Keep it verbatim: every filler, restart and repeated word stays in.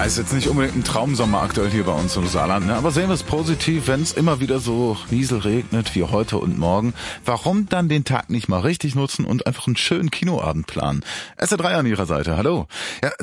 ist jetzt nicht unbedingt ein Traumsommer aktuell hier bei uns im Saarland, ne? Aber sehen wir es positiv, wenn es immer wieder so nieselregnet wie heute und morgen. Warum dann den Tag nicht mal richtig nutzen und einfach einen schönen Kinoabend planen? S R drei an Ihrer Seite, hallo. Ja,